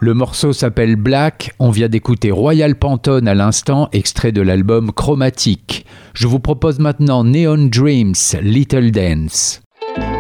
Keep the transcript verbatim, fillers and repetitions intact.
Le morceau s'appelle Black, on vient d'écouter Royal Pantone à l'instant, extrait de l'album Chromatique. Je vous propose maintenant Neon Dreams, Little Dance.